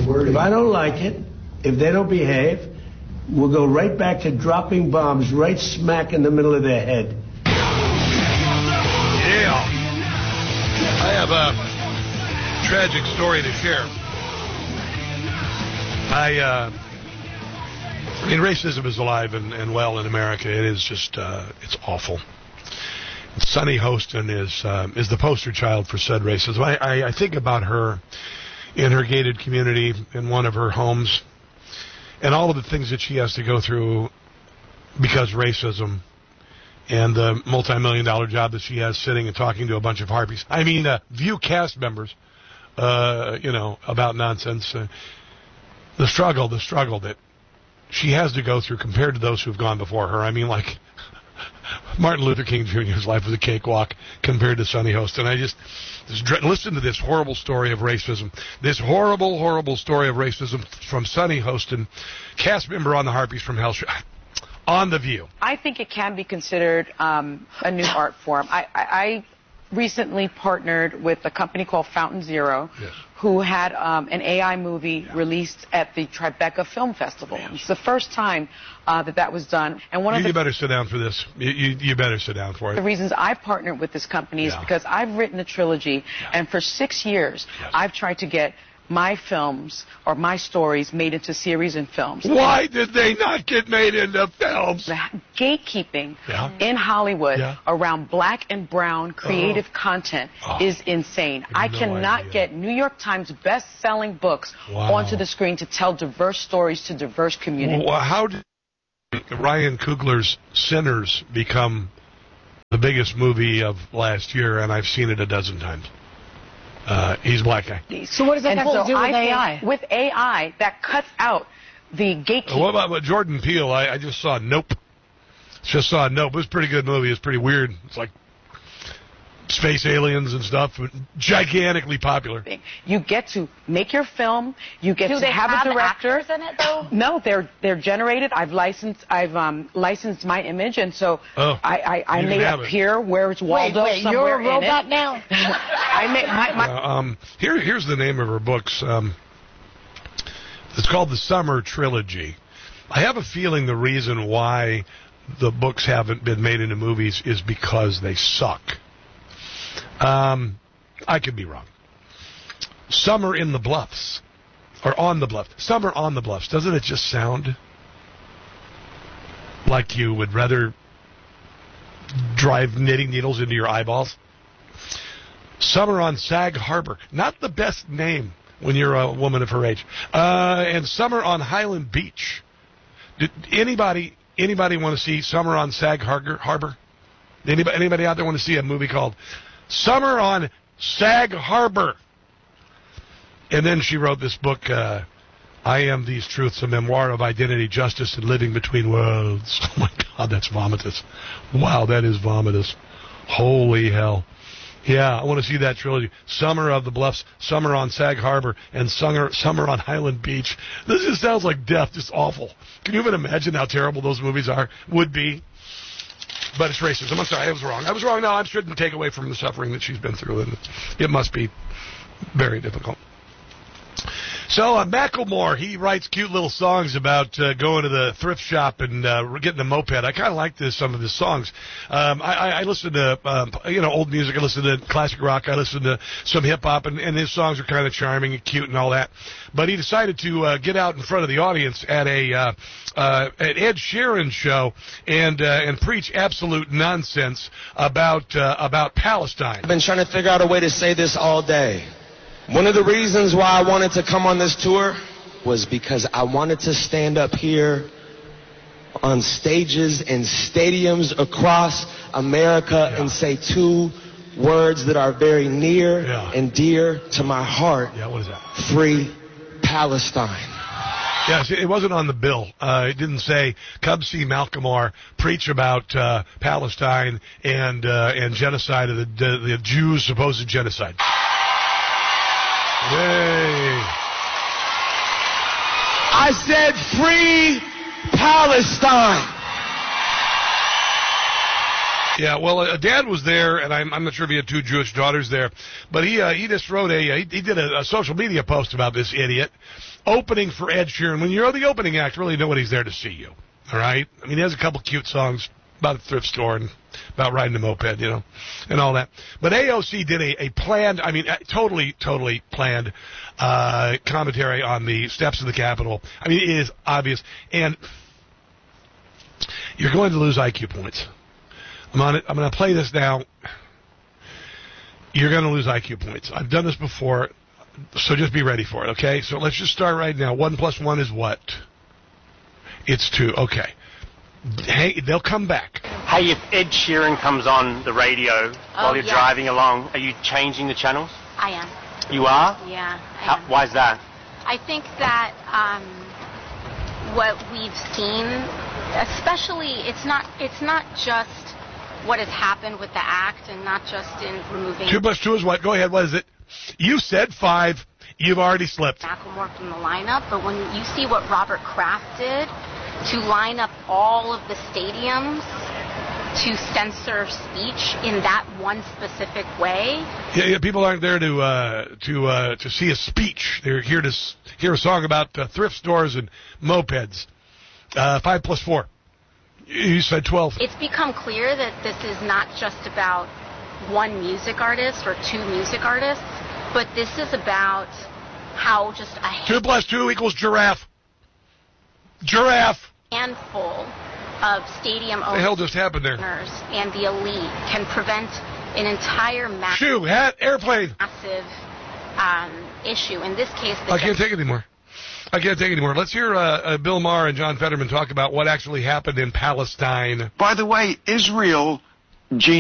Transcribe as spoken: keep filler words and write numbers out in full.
If I don't like it, if they don't behave, we'll go right back to dropping bombs right smack in the middle of their head. Yeah. I have a tragic story to share. I, uh, I mean, racism is alive and, and well in America. It is just, uh, it's awful. Sunny Hostin is um, is the poster child for said racism. I, I, I think about her in her gated community in one of her homes and all of the things that she has to go through because racism and the multi-million dollar job that she has sitting and talking to a bunch of harpies. I mean, uh, View cast members, uh, you know, about nonsense. Uh, the struggle, the struggle that she has to go through compared to those who've gone before her. I mean, like... Martin Luther King Junior's life was a cakewalk compared to Sunny Hostin. I just, just listen to this horrible story of racism. This horrible, horrible story of racism from Sunny Hostin, cast member on the Harpies from Hell Street, on The View. I think it can be considered um, a new art form. I, I, I recently partnered with a company called Fountain Zero, yes. who had um, an A I movie yeah. released at the Tribeca Film Festival. Yes. It's the first time uh, that that was done. And one you, of the you better sit down for this. You, you, you better sit down for it. The reasons I partnered with this company is yeah. because I've written a trilogy, yeah. and for six years yes. I've tried to get my films or my stories made into series and films. Why did they not get made into films? The gatekeeping yeah. in Hollywood yeah. around black and brown creative oh. content oh. is insane. I, I cannot idea. get New York Times best-selling books wow. onto the screen to tell diverse stories to diverse communities. Well, how did Ryan Coogler's Sinners become the biggest movie of last year, and I've seen it a dozen times? Uh, he's a black guy. So what does that and have so to do with I A I? With A I, that cuts out the gatekeeping. What about what Jordan Peele? I, I just saw Nope. Just saw Nope. It was a pretty good movie. It's pretty weird. It's like space aliens and stuff, but gigantically popular. You get to make your film. You get do to they have, have a director. Actors in it though? No, they're they're generated. I've licensed. I've um, licensed my image, and so oh, I I, I may appear. Where's Waldo? Wait, wait, somewhere you're a robot in it. now. I may my. my uh, um, here here's the name of her books. Um, it's called the Summer Trilogy. I have a feeling the reason why the books haven't been made into movies is because they suck. Um, I could be wrong. Summer in the Bluffs, or on the Bluffs. Summer on the Bluffs. Doesn't it just sound like you would rather drive knitting needles into your eyeballs? Summer on Sag Harbor. Not the best name when you're a woman of her age. Uh, and Summer on Highland Beach. Did anybody anybody want to see Summer on Sag Harbor? Anybody, anybody out there want to see a movie called Summer on Sag Harbor? And then she wrote this book, uh, I Am These Truths, a memoir of identity, justice, and living between worlds. Oh, my God, that's vomitous. Wow, that is vomitous. Holy hell. Yeah, I want to see that trilogy. Summer of the Bluffs, Summer on Sag Harbor, and Summer, Summer on Highland Beach. This just sounds like death, just awful. Can you even imagine how terrible those movies are? Would be. But it's racism. I'm sorry, I was wrong. I was wrong. No, I shouldn't take away from the suffering that she's been through, and it must be very difficult. So uh, Macklemore, he writes cute little songs about uh, going to the thrift shop and uh, getting a moped. I kind of like this, some of his songs. Um, I, I, I listen to um, you know old music. I listen to classic rock. I listen to some hip hop, and, and his songs are kind of charming and cute and all that. But he decided to uh, get out in front of the audience at a uh, uh, at Ed Sheeran show and uh, and preach absolute nonsense about uh, about Palestine. I've been trying to figure out a way to say this all day. One of the reasons why I wanted to come on this tour was because I wanted to stand up here on stages and stadiums across America yeah. and say two words that are very near yeah. and dear to my heart. Yeah, what is that? Free Palestine. Yes, it wasn't on the bill. Uh, it didn't say, come see Macklemore preach about uh, Palestine and uh, and genocide of the, the, the Jews' supposed genocide. Yay. I said free Palestine. Yeah, well, uh, Dad was there, and I'm, I'm not sure if he had two Jewish daughters there, but he uh, he just wrote a he, he did a, a social media post about this idiot opening for Ed Sheeran. When you're the opening act, really nobody's there to see you. All right, I mean, he has a couple cute songs about a thrift store and about riding a moped, you know, and all that. But A O C did a, a planned, I mean, totally, totally planned uh, commentary on the steps of the Capitol. I mean, it is obvious, and you're going to lose I Q points. I'm on it. I'm going to play this now. You're going to lose I Q points. I've done this before, so just be ready for it, okay? So let's just start right now. One plus one is what? It's two. Okay. Hey, they'll come back. Hey, if Ed Sheeran comes on the radio oh, while you're yes. driving along, are you changing the channels? I am. You are? Yeah. How, why is that? I think that um, what we've seen, especially, it's not it's not just what has happened with the act and not just in removing... Two plus two is what? Go ahead, what is it? You said five. You've already slipped. Macklemore from the lineup, but when you see what Robert Kraft did to line up all of the stadiums to censor speech in that one specific way... Yeah, yeah people aren't there to uh, to uh, to see a speech. They're here to s- hear a song about uh, thrift stores and mopeds. Uh, five plus four. You said twelve. It's become clear that this is not just about one music artist or two music artists, but this is about how just a two plus two equals giraffe. Giraffe. Handful of stadium owners the hell just happened there? And the elite can prevent an entire massive, shoe, hat, airplane. massive um, issue. In this case, I can't take it anymore. I can't take it anymore. Let's hear uh, uh, Bill Maher and John Fetterman talk about what actually happened in Palestine. By the way, Israel...